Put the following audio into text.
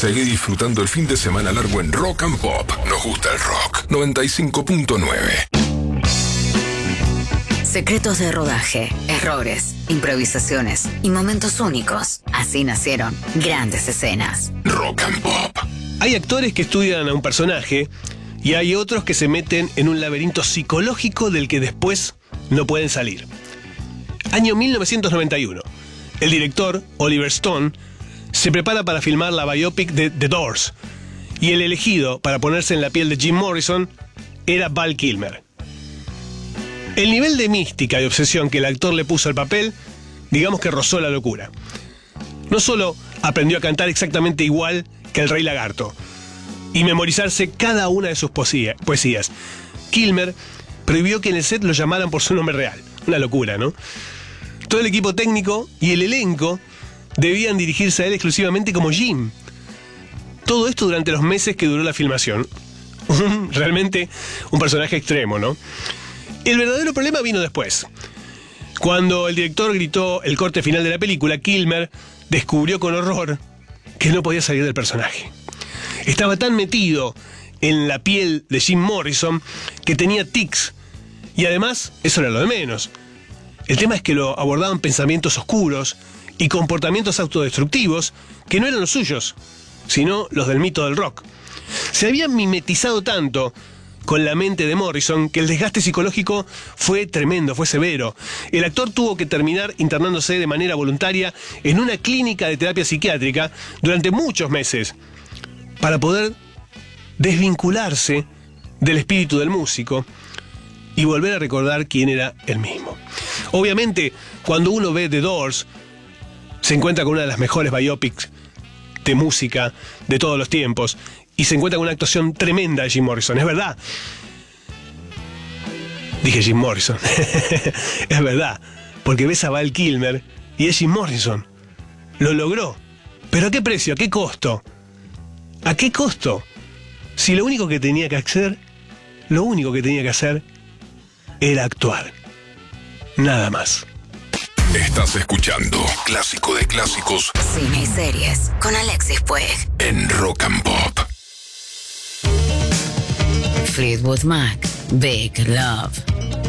Seguí disfrutando el fin de semana largo en Rock and Pop. Nos gusta el rock. 95.9. Secretos de rodaje, errores, improvisaciones y momentos únicos. Así nacieron grandes escenas. Rock and Pop. Hay actores que estudian a un personaje y hay otros que se meten en un laberinto psicológico del que después no pueden salir. Año 1991. El director, Oliver Stone, se prepara para filmar la biopic de The Doors y el elegido para ponerse en la piel de Jim Morrison era Val Kilmer. El nivel de mística y obsesión que el actor le puso al papel, digamos que rozó la locura. No solo aprendió a cantar exactamente igual que el Rey Lagarto y memorizarse cada una de sus poesías. Kilmer prohibió que en el set lo llamaran por su nombre real. Una locura, ¿no? Todo el equipo técnico y el elenco debían dirigirse a él exclusivamente como Jim. Todo esto durante los meses que duró la filmación. Realmente un personaje extremo, ¿no? El verdadero problema vino después. Cuando el director gritó el corte final de la película, Kilmer descubrió con horror que no podía salir del personaje. Estaba tan metido en la piel de Jim Morrison que tenía tics. Y además, eso era lo de menos. El tema es que lo abordaban pensamientos oscuros y comportamientos autodestructivos que no eran los suyos, sino los del mito del rock. Se habían mimetizado tanto con la mente de Morrison que el desgaste psicológico fue tremendo, fue severo. El actor tuvo que terminar internándose de manera voluntaria en una clínica de terapia psiquiátrica durante muchos meses para poder desvincularse del espíritu del músico y volver a recordar quién era él mismo. Obviamente, cuando uno ve The Doors, se encuentra con una de las mejores biopics de música de todos los tiempos y se encuentra con una actuación tremenda de Jim Morrison. Es verdad. Dije Jim Morrison. Es verdad. Porque ves a Val Kilmer y es Jim Morrison. Lo logró. ¿Pero a qué precio? ¿A qué costo? ¿A qué costo? Si lo único que tenía que hacer era actuar. Nada más. Estás escuchando Clásico de Clásicos, Cine y series con Alexis Puig en Rock and Pop. Fleetwood Mac, Big Love.